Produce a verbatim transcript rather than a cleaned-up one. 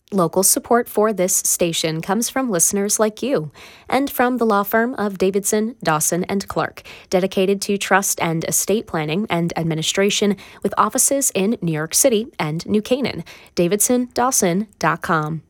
Local support for this station comes from listeners like you and from the law firm of Davidson, Dawson, and Clark, dedicated to trust and estate planning and administration with offices in New York City and New Canaan. davidson dawson dot com.